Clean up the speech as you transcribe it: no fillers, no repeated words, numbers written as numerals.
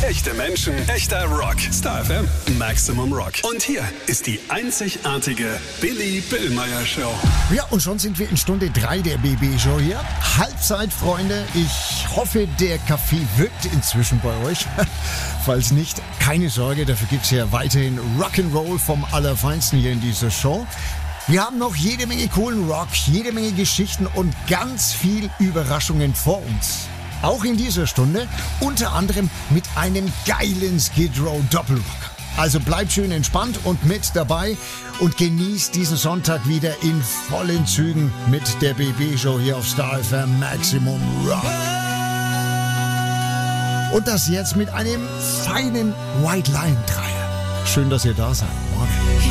Echte Menschen, echter Rock. Star FM, Maximum Rock. Und hier ist die einzigartige Billy Billmeyer Show. Ja, und schon sind wir in Stunde 3 der BB-Show hier. Halbzeit, Freunde. Ich hoffe, der Kaffee wirkt inzwischen bei euch. Falls nicht, keine Sorge, dafür gibt's ja weiterhin Rock'n'Roll vom Allerfeinsten hier in dieser Show. Wir haben noch jede Menge coolen Rock, jede Menge Geschichten und ganz viel Überraschungen vor uns. Auch in dieser Stunde, unter anderem mit einem geilen Skid Row Doppelrock. Also bleibt schön entspannt und mit dabei und genießt diesen Sonntag wieder in vollen Zügen mit der BB-Show hier auf Star FM Maximum Rock. Und das jetzt mit einem feinen White Line Dreier. Schön, dass ihr da seid. Morgen.